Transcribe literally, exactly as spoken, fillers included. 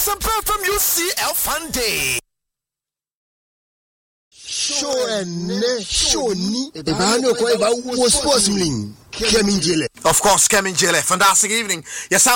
Asampa from U C L Fun Day. Show and ne show ni. Ebano kwa iba sports sports mling. Kemin Jele. Of course, Kemin Jele. Fantastic evening. Yes,